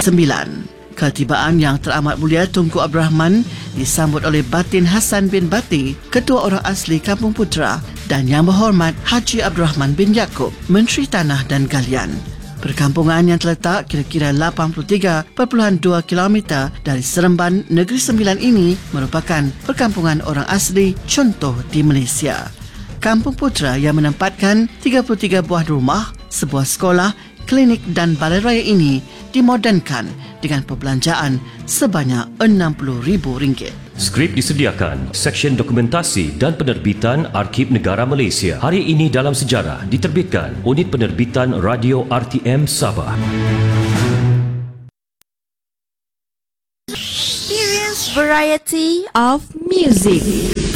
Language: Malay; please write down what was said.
Ketibaan yang teramat mulia Tunku Abdul Rahman disambut oleh Batin Hassan bin Bati, Ketua Orang Asli Kampung Putra, dan Yang Berhormat Haji Abdul Rahman bin Yaakob, Menteri Tanah dan Galian. Perkampungan yang terletak kira-kira 83.2 km dari Seremban Negeri Sembilan ini merupakan perkampungan orang asli contoh di Malaysia. Kampung Putra yang menempatkan 33 buah rumah, sebuah sekolah, klinik dan balai raya ini dimodernkan dengan perbelanjaan sebanyak RM60,000. Skrip disediakan Seksyen Dokumentasi dan Penerbitan Arkib Negara Malaysia. Hari ini dalam sejarah diterbitkan Unit Penerbitan Radio RTM Sabah. Experience variety of music.